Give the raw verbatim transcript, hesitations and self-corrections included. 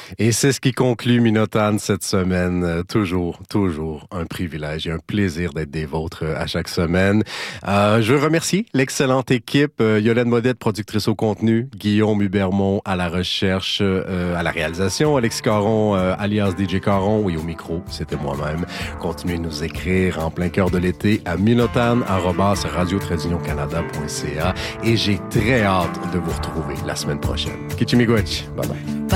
Et c'est ce qui conclut Minotagne cette semaine. Euh, toujours, toujours un privilège et un plaisir d'être des vôtres euh, à chaque semaine. Euh, je veux remercier l'excellente équipe, euh, Yolande Modette, productrice au contenu, Guillaume Hubermont à la recherche, euh, à la réalisation, Alexis Caron, euh, alias D J Caron, et au micro, c'était moi-même. Continuez de nous écrire en plein cœur de l'été à minotagne arobase radio trait canada point c a et j'ai très hâte de vous retrouver la semaine prochaine. Kichimigwech, bye bye.